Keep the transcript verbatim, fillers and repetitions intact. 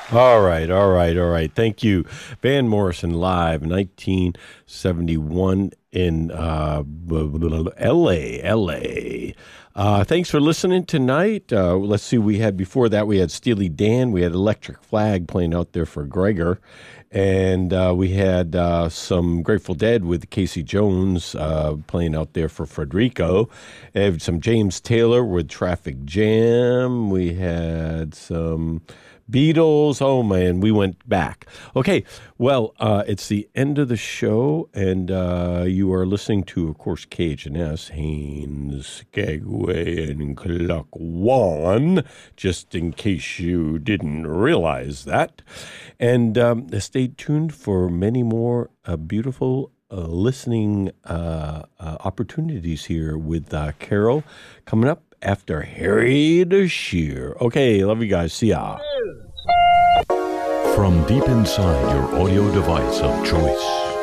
All right, all right, all right. Thank you. Van Morrison live, nineteen seventy-one in uh, L A, L A. Uh, thanks for listening tonight. Uh, let's see, we had before that, we had Steely Dan. We had Electric Flag playing out there for Gregor. And uh, we had uh, some Grateful Dead with Casey Jones uh, playing out there for Frederico. And some James Taylor with Traffic Jam. We had some Beatles. Oh, man, we went back. Okay, well, uh, it's the end of the show, and uh, you are listening to, of course, K H N S, Haynes, Skagway, and Clock One, just in case you didn't realize that. And um, stay tuned for many more uh, beautiful uh, listening uh, uh, opportunities here with uh, Carol coming up after Harry the Shear. Okay, love you guys. See ya. From deep inside your audio device of choice.